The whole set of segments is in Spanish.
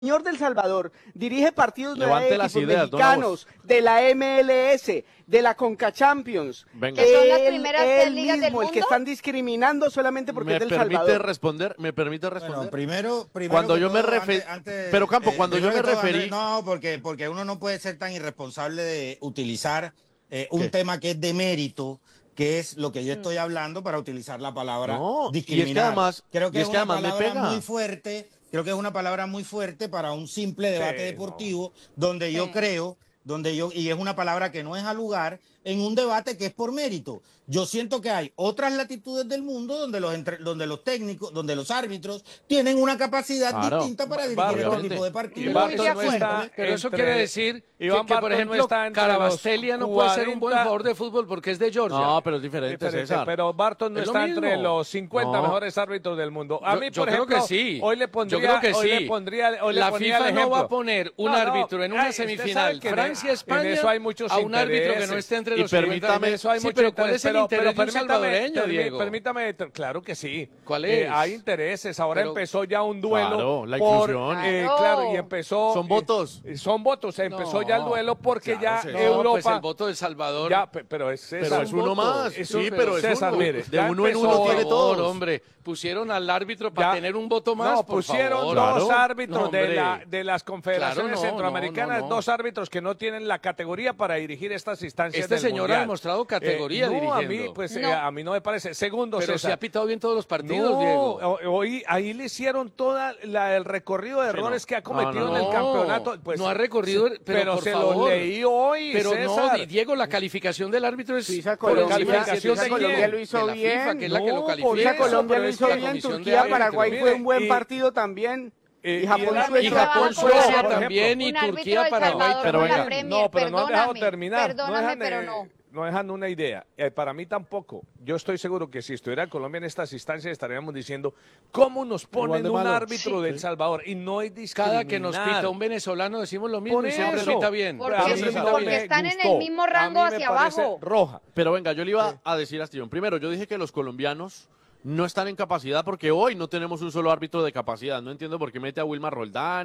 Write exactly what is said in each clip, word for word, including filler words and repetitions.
señor del Salvador dirige partidos de Levante las equipos ideas, mexicanos, de la M L S, de la Conca Champions. Venga. Que son las Él- primeras él tres ligas del mismo, el que mundo. están discriminando solamente porque me es del permite Salvador. responder, me permite responder. Bueno, primero, primero Cuando que yo me todo, refer- antes- antes, pero, Campo, cuando yo primero me que todo, referí- Andrés, no, porque, porque uno no puede ser tan irresponsable de utilizar eh, un ¿Qué? tema que es de mérito, que es lo que yo estoy hablando, para utilizar la palabra No, y es que discriminar. además- creo y que es es, que una además me palabra pega. muy fuerte, creo que es una palabra muy fuerte para un simple debate Sí, deportivo, donde yo Sí. creo, donde yo, y es una palabra que no es al lugar, en un debate que es por mérito. Yo siento que hay otras latitudes del mundo donde los, entre- donde los técnicos, donde los árbitros tienen una capacidad Claro. distinta para dirigir Barton- este obviamente. tipo de Y partidos. Barton Muy de no está acuerdo. Pero eso entre- quiere decir que, Iván que, por Barton no ejemplo, está entre Carabastelia los no puede ser un buen cuarenta. jugador de fútbol porque es de Georgia. No, pero es diferente, Diferente, César. pero Barton no Es lo está entre mismo. los cincuenta No. mejores árbitros del mundo. A Yo- mí, yo por creo ejemplo, que sí. hoy le Yo pondría, creo que hoy sí. le pondría, hoy le La ponía el FIFA no ejemplo. va a poner un No, no, árbitro en una ay, usted semifinal sabe que en- Francia-España en eso hay muchos a un árbitro que no intereses. esté entre Y los cincuenta permítame- mejores. Eso hay Sí, mucho pero ¿cuál interés, es el pero- interés pero de un permítame- salvadoreño, permí- Diego? Permítame, claro que sí. ¿Cuál Eh, es? hay intereses. Ahora Pero- empezó ya un duelo. Claro, la por, inclusión. eh, Claro. claro, y empezó. Son votos. eh, son votos. Empezó No. ya el duelo porque Claro, ya sí. No, Europa. pues el voto de Salvador. Ya, pe- pero es César. Pero es uno voto. más. Es un- Sí, pero es César, uno. mire, De ya uno en empezó- uno Por tiene favor, todos. hombre, pusieron al árbitro para Ya- tener un voto más. No, por pusieron favor. dos Claro. árbitros No, de, hombre. la, de las confederaciones Claro, no, centroamericanas, no, no, no. dos árbitros que no tienen la categoría para dirigir estas instancias Este del señor Mundial. ha demostrado categoría Eh, no, a dirigiendo. mí, pues, No. eh, a mí no me parece. Segundo, Pero César. si ha pitado bien todos los partidos, No, Diego. o- hoy ahí le hicieron toda la, el recorrido de Sí, errores no. que ha cometido No, no, en el no. campeonato. Pues, No ha recorrido, sí, pero por se favor. lo leí hoy, Pero César. no, Diego, la calificación del árbitro es Suiza, por Colombia, calificación Suiza, de Colombia quién? lo hizo de la bien. FIFA, que es la que No, lo por califica. Suiza, eso, Colombia pero lo es hizo que la bien, comisión de Turquía, árbitros. Paraguay Mire, fue un buen y- partido también. Eh, Y Japón, y el Suecia. árbitro- Y Japón, Por Suecia ejemplo, también, y un árbitro Turquía, del Paraguay. Salvador pero con la venga. Premier, No, pero no han dejado perdóname, terminar. Perdóname, no dejan, pero eh, no. no dejan una idea. Eh, para mí tampoco. Yo estoy seguro que si estuviera Colombia en estas instancias estaríamos diciendo cómo nos ponen de un malo. árbitro Sí. del Salvador y no hay discriminar. Cada que nos pita un venezolano decimos lo mismo Por y siempre eso. pita bien. Porque A mí sí, no porque me están en el gustó. mismo A mí rango me hacia parece abajo. roja. Pero venga, yo le iba a decir a Stillon. Primero, yo dije que los colombianos no están en capacidad porque hoy no tenemos un solo árbitro de capacidad. No entiendo por qué mete a Wilmar Roldán,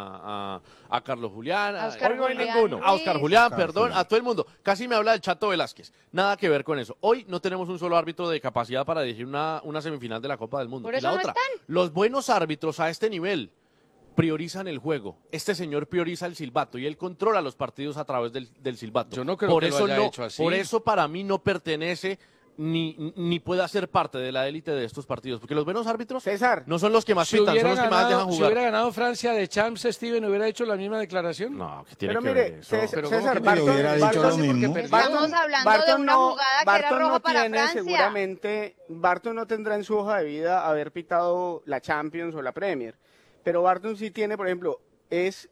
a, a, a Carlos Julián, a, A Oscar Hoy no hay Julián ninguno. a Oscar Ruiz. Julián, Oscar perdón, Julián. a todo el mundo. Casi me habla del Chato Velázquez. Nada que ver con eso. Hoy no tenemos un solo árbitro de capacidad para dirigir una, una semifinal de la Copa del Mundo. Por Y eso la no otra, están. los buenos árbitros a este nivel priorizan el juego. Este señor prioriza el silbato y él controla los partidos a través del, del silbato. Yo no creo por que lo eso haya no, hecho así. Por eso para mí no pertenece ni, ni puede ser parte de la élite de estos partidos. Porque los buenos árbitros César, no son los que más Si pitan, son hubiera, los que más ganado, dejan si jugar. hubiera ganado Francia de Champs, Steven hubiera hecho la misma declaración. No, que tiene pero que mire, ver eso. Cés- Pero ¿cómo César, que no? Barton, Yo hubiera dicho Barton- lo mismo. Estamos hablando de Barton una no- jugada que era Barton roja no para tiene, Francia. seguramente, Barton no tendrá en su hoja de vida haber pitado la Champions o la Premier, pero Barton sí tiene, por ejemplo, es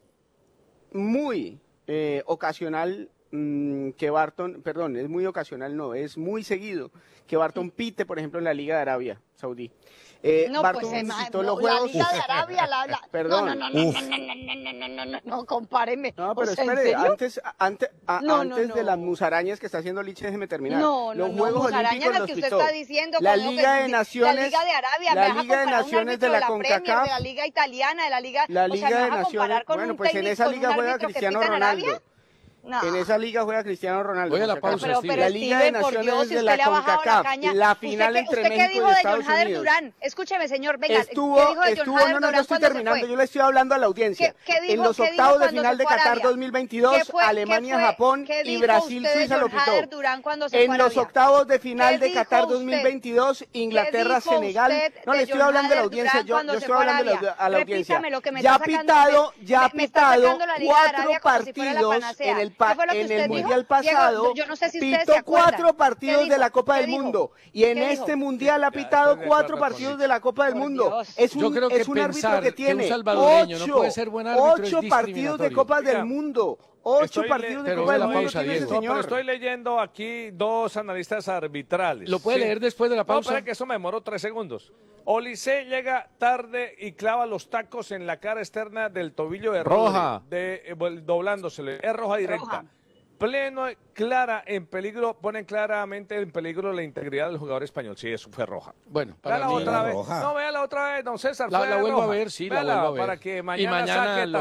muy eh, ocasional mm, que Barton, perdón, es muy ocasional, no, es muy seguido que Barton pite, por ejemplo, en la Liga de Arabia Saudí. Eh, No, Barton pues ema- visitó los la juegos. Liga de Arabia, la, la- Perdón. No, no, no, Uf. no, no, no, no, no, no, no, no, no, compáreme. No, pero O sea, ¿en espere, serio? antes, antes, a- No, no, antes no. de las musarañas que está haciendo Liche, déjeme terminar. No, no, los no, Juegos musarañas Olímpicos las los que usted pitó. está diciendo, La conmigo Liga que de sí, Naciones, la Liga de Arabia, la me vas a Liga de comparar un Naciones de árbitro la la Premier, CONCACAF, de la Liga Italiana, de la Liga, la o Liga sea, ¿me de vas a comparar Naciones, con bueno, un pues en técnico, esa con un liga juega árbitro que Cristiano pita en Ronaldo. Arabia? No. En esa liga juega Cristiano Ronaldo. Voy a la por si acaso. pausa, Pero, Steven. pero La Liga de Steven, por Naciones Dios, si de usted la le ha bajado la CONCACAF, caña. la ¿Usted final qué- entre ¿Usted qué México dijo y de Estados John Hader Unidos. Durán? Escúcheme, señor, venga, Estuvo, ¿qué dijo de John estuvo, Hader no, no, no Durán estoy cuando se terminando, fue? yo le estoy hablando a la audiencia. ¿Qué- qué dijo- en los qué dijo octavos de cuando final se de fue a Qatar Arabia? dos mil veintidós, ¿Qué fue- Alemania, qué fue- Japón qué y dijo Brasil, usted de Suiza lo John Hader pitó. Durán cuando se En fue a los Arabia? octavos de final ¿Qué de dijo Qatar usted? dos mil veintidós, Inglaterra, dijo Senegal. usted No, le de estoy John hablando a la Hader audiencia, Durán yo, cuando yo se estoy fue a hablando a la, Arabia? a la audiencia. Repítame lo que me Ya ha está sacando, pitado, me- ya ha me- me está pitado sacando la Liga de cuatro Arabia como si fuera la partidos panacea. en el, ¿Qué pa- fue lo que en usted el dijo? Mundial Diego, pasado. yo no sé si ustedes pitó se acuerdan. cuatro ¿Qué partidos de dijo? la Copa ¿Qué del dijo? Mundo. Y en ¿Qué este dijo? Mundial ha Ya, pitado estoy de cuatro acuerdo con partidos Licha. de la Copa del Por Mundo. Dios. Es Yo un, creo que es un árbitro pensar que que un tiene salvadoreño no ocho, puede ser buen árbitro es ocho partidos de discriminatorio. Copas del Oiga, Mundo. Ocho Estoy partidos le- de pero Copa ve del la Mundo pausa, tiene ese Diego. No, pero señor. estoy leyendo aquí dos analistas arbitrales. ¿Lo puede Sí. leer después de la No, pausa? espera que eso me demoró tres segundos. Olise llega tarde y clava los tacos en la cara externa del tobillo de Roja. Rodri, de, eh, doblándosele. Es roja directa. Roja. pleno, clara, en peligro, ponen claramente en peligro la integridad del jugador español. Sí, eso fue roja. Bueno, Vea para la mí, otra vez. roja. No, vea la otra vez, don César. La- fue la vuelvo a roja. ver, sí, la Véala, vuelvo a ver. Para que Y mañana, mañana saque lo